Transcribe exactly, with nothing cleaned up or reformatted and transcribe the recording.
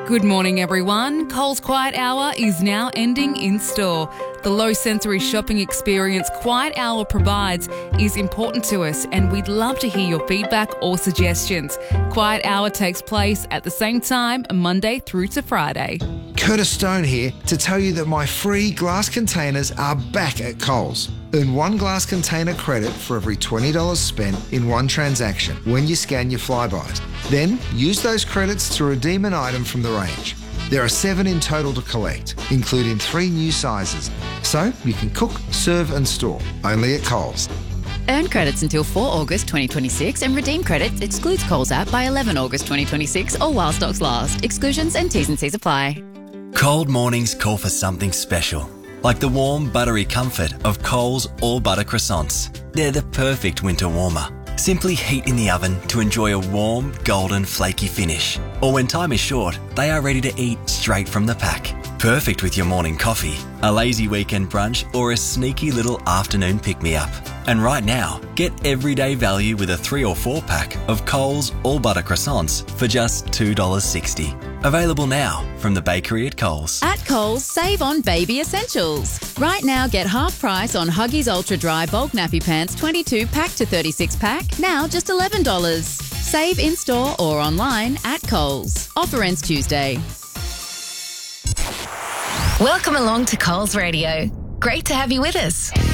Good morning, everyone. Coles Quiet Hour is now ending in store. The low sensory shopping experience Quiet Hour provides is important to us, and we'd love to hear your feedback or suggestions. Quiet Hour takes place at the same time, Monday through to Friday. Curtis Stone here to tell you that my free glass containers are back at Coles. Earn one glass container credit for every twenty dollars spent in one transaction when you scan your Flybuys. Then use those credits to redeem an item from the range. There are seven in total to collect, including three new sizes. So you can cook, serve and store, only at Coles. Earn credits until four August twenty twenty-six and redeem credits excludes Coles app by eleven August twenty twenty-six or while stocks last. Exclusions and T's and C's apply. Cold mornings call for something special, like the warm, buttery comfort of Coles All Butter Croissants. They're the perfect winter warmer. Simply heat in the oven to enjoy a warm, golden, flaky finish. Or when time is short, they are ready to eat straight from the pack. Perfect with your morning coffee, a lazy weekend brunch, or a sneaky little afternoon pick-me-up. And right now, get everyday value with a three or four pack of Coles All Butter Croissants for just two dollars sixty. Available now from the bakery at Coles. At Coles, save on baby essentials. Right now, get half price on Huggies Ultra Dry Bulk Nappy Pants twenty-two pack to thirty-six pack, now just eleven dollars. Save in-store or online at Coles. Offer ends Tuesday. Welcome along to Coles Radio. Great to have you with us.